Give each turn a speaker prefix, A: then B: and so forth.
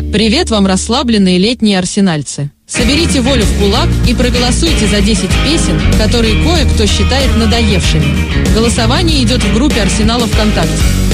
A: Привет вам, расслабленные летние арсенальцы! Соберите волю в кулак и проголосуйте за 10 песен, которые кое-кто считает надоевшими. Голосование идет в группе Арсенала ВКонтакте.